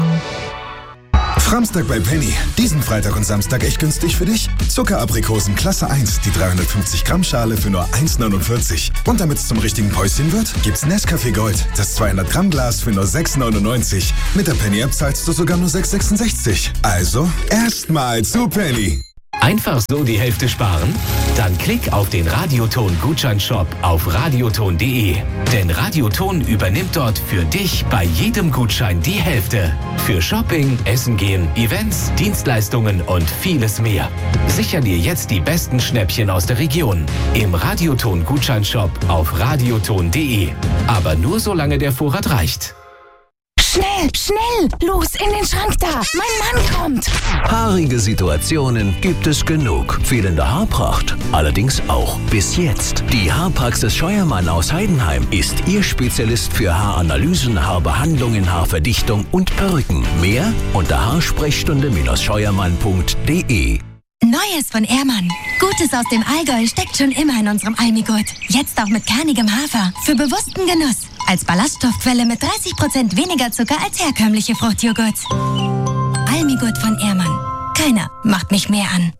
Framstag bei Penny. Diesen Freitag und Samstag echt günstig für dich. Zuckeraprikosen Klasse 1, die 350 Gramm Schale für nur 1,49. Und damit es zum richtigen Päuschen wird, gibt's Nescafé Gold, das 200 Gramm Glas für nur 6,99. Mit der Penny-App zahlst du sogar nur 6,66. Also, erstmal zu Penny. Einfach so die Hälfte sparen? Dann klick auf den Radioton-Gutscheinshop auf radioton.de. Denn Radioton übernimmt dort für dich bei jedem Gutschein die Hälfte. Für Shopping, Essen gehen, Events, Dienstleistungen und vieles mehr. Sicher dir jetzt die besten Schnäppchen aus der Region. Im Radioton-Gutscheinshop auf radioton.de. Aber nur solange der Vorrat reicht. Schnell, schnell! Los, in den Schrank da! Mein Mann kommt! Haarige Situationen gibt es genug. Fehlende Haarpracht allerdings auch. Bis jetzt. Die Haarpraxis Scheuermann aus Heidenheim ist Ihr Spezialist für Haaranalysen, Haarbehandlungen, Haarverdichtung und Perücken. Mehr unter haarsprechstunde-scheuermann.de. Neues von Ehrmann. Gutes aus dem Allgäu steckt schon immer in unserem Almigurt. Jetzt auch mit kernigem Hafer. Für bewussten Genuss. Als Ballaststoffquelle mit 30% weniger Zucker als herkömmliche Fruchtjoghurts. Almigurt von Ehrmann. Keiner macht mich mehr an.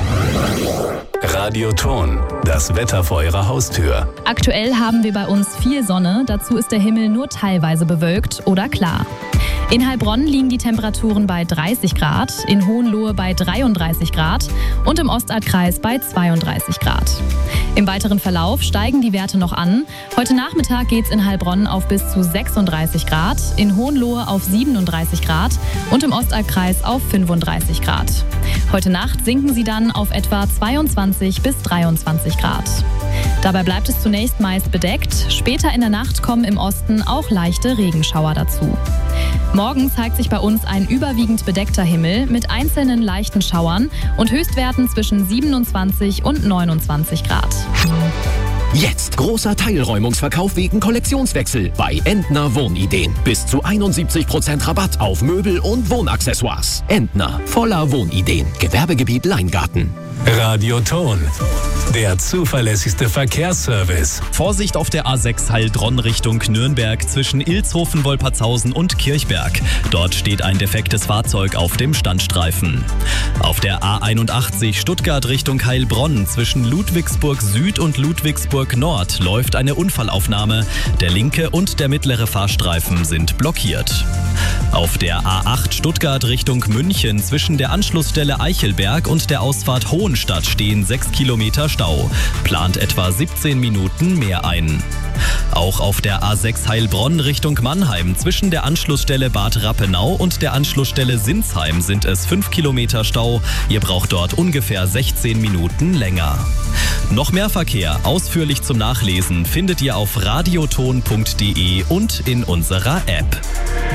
Radioton, das Wetter vor Ihrer Haustür. Aktuell haben wir bei uns viel Sonne. Dazu ist der Himmel nur teilweise bewölkt oder klar. In Heilbronn liegen die Temperaturen bei 30 Grad, in Hohenlohe bei 33 Grad und im Ostaldkreis bei 32 Grad. Im weiteren Verlauf steigen die Werte noch an. Heute Nachmittag geht es in Heilbronn auf bis zu 36 Grad, in Hohenlohe auf 37 Grad und im Ostaldkreis auf 35 Grad. Heute Nacht sinken sie dann auf etwa 22 bis 23 Grad. Dabei bleibt es zunächst meist bedeckt. Später in der Nacht kommen im Osten auch leichte Regenschauer dazu. Morgen zeigt sich bei uns ein überwiegend bedeckter Himmel mit einzelnen leichten Schauern und Höchstwerten zwischen 27 und 29 Grad. Jetzt großer Teilräumungsverkauf wegen Kollektionswechsel bei Entner Wohnideen. Bis zu 71% Rabatt auf Möbel und Wohnaccessoires. Entner, voller Wohnideen. Gewerbegebiet Leingarten. Radioton, der zuverlässigste Verkehrsservice. Vorsicht auf der A6 Heilbronn Richtung Nürnberg zwischen Ilshofen, Wolpertshausen und Kirchberg. Dort steht ein defektes Fahrzeug auf dem Standstreifen. Auf der A81 Stuttgart Richtung Heilbronn zwischen Ludwigsburg Süd und Ludwigsburg Nord läuft eine Unfallaufnahme. Der linke und der mittlere Fahrstreifen sind blockiert. Auf der A8 Stuttgart Richtung München zwischen der Anschlussstelle Eichelberg und der Ausfahrt Hohenstadt stehen 6 Kilometer Stau. Plant etwa 17 Minuten mehr ein. Auch auf der A6 Heilbronn Richtung Mannheim zwischen der Anschlussstelle Bad Rappenau und der Anschlussstelle Sinsheim sind es 5 Kilometer Stau. Ihr braucht dort ungefähr 16 Minuten länger. Noch mehr Verkehr ausführlich zum Nachlesen findet ihr auf radioton.de und in unserer App.